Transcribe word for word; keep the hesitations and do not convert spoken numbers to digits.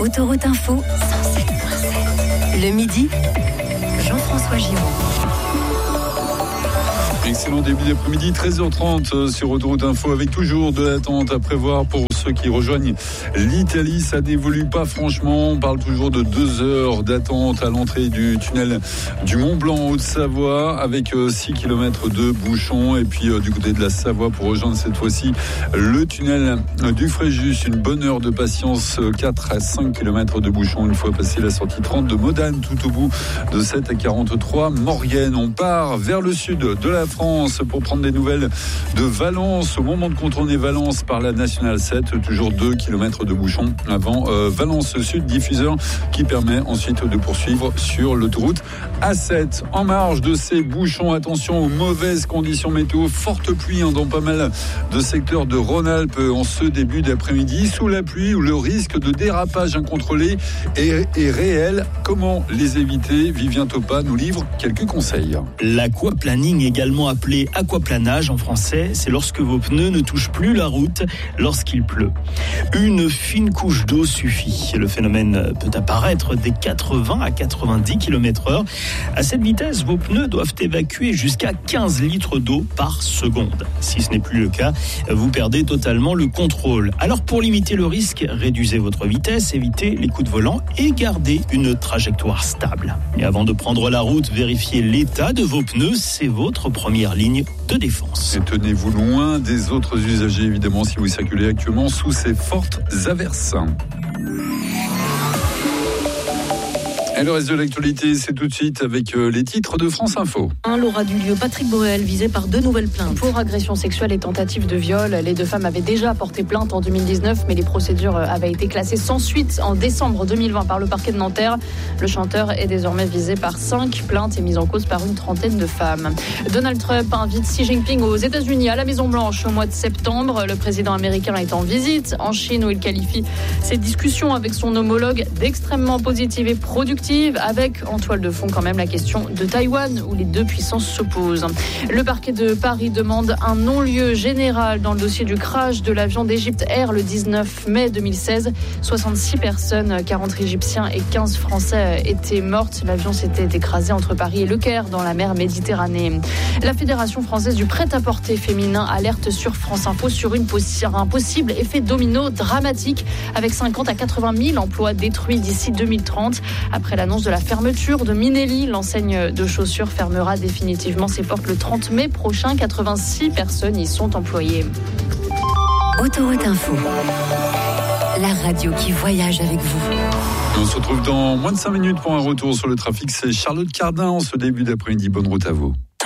Autoroute Info, cent sept virgule sept. Le midi, Jean-François Giraud. Excellent début d'après-midi, treize heures trente sur Autoroute Info, avec toujours de l'attente à prévoir pour ceux qui rejoignent l'Italie. Ça n'évolue pas franchement. On parle toujours de deux heures d'attente à l'entrée du tunnel du Mont-Blanc en Haute-Savoie, avec six kilomètres de bouchons. Et puis du côté de la Savoie, pour rejoindre cette fois-ci le tunnel du Fréjus, une bonne heure de patience, quatre à cinq kilomètres de bouchons une fois passé la sortie trente de Modane, tout au bout de sept à quarante-trois Maurienne. On part vers le sud de la France pour prendre des nouvelles de Valence. Au moment de contourner Valence par la Nationale sept, toujours deux kilomètres de bouchons avant euh, Valence Sud, diffuseur qui permet ensuite de poursuivre sur l'autoroute A sept. En marge de ces bouchons, attention aux mauvaises conditions météo, forte pluie hein, dans pas mal de secteurs de Rhône-Alpes en ce début d'après-midi. Sous la pluie, où le risque de dérapage incontrôlé est, est réel. Comment les éviter? Vivien Topa nous livre quelques conseils. L'aquaplaning, également appelé aquaplanage en français, c'est lorsque vos pneus ne touchent plus la route lorsqu'il pleut. Une fine couche d'eau suffit. Le phénomène peut apparaître dès quatre-vingts à quatre-vingt-dix kilomètres heure. À cette vitesse, vos pneus doivent évacuer jusqu'à quinze litres d'eau par seconde. Si ce n'est plus le cas, vous perdez totalement le contrôle. Alors pour limiter le risque, réduisez votre vitesse, évitez les coups de volant et gardez une trajectoire stable. Et avant de prendre la route, vérifiez l'état de vos pneus, c'est votre première ligne de défense. Et tenez-vous loin des autres usagers, évidemment, si vous circulez actuellement sous ces fortes averses. Et le reste de l'actualité, c'est tout de suite avec les titres de France Info. Un Laura Dulieu, Patrick Boel, visé par deux nouvelles plaintes pour agression sexuelle et tentative de viol. Les deux femmes avaient déjà porté plainte en deux mille dix-neuf, mais les procédures avaient été classées sans suite en décembre deux mille vingt par le parquet de Nanterre. Le chanteur est désormais visé par cinq plaintes et mis en cause par une trentaine de femmes. Donald Trump invite Xi Jinping aux États-Unis à la Maison-Blanche au mois de septembre. Le président américain est en visite en Chine, où il qualifie ses discussions avec son homologue d'extrêmement positives et productives, avec en toile de fond quand même la question de Taïwan, où les deux puissances s'opposent. Le parquet de Paris demande un non-lieu général dans le dossier du crash de l'avion d'Égypte Air le dix-neuf mai deux mille seize. soixante-six personnes, quarante Égyptiens et quinze Français étaient mortes. L'avion s'était écrasé entre Paris et Le Caire dans la mer Méditerranée. La Fédération française du prêt-à-porter féminin alerte sur France Info sur une possi- un possible effet domino dramatique, avec cinquante à quatre-vingt mille emplois détruits d'ici deux mille trente. Après l'annonce de la fermeture de Minelli, l'enseigne de chaussures fermera définitivement ses portes le trente mai prochain. quatre-vingt-six personnes y sont employées. Autoroute Info, la radio qui voyage avec vous. On se retrouve dans moins de cinq minutes pour un retour sur le trafic. C'est Charlotte Cardin en ce début d'après-midi. Bonne route à vous.